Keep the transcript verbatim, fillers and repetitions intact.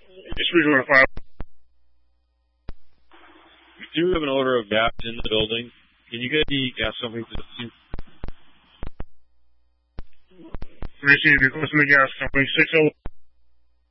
Just rejoin fire. We do have an odor of gas in the building. Can you get the gas company to see? Receive your customer gas company six oh